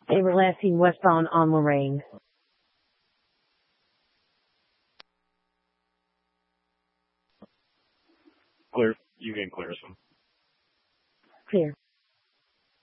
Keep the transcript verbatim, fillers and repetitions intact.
Everlasting westbound on Lorraine. Clear. You can clear some. Clear.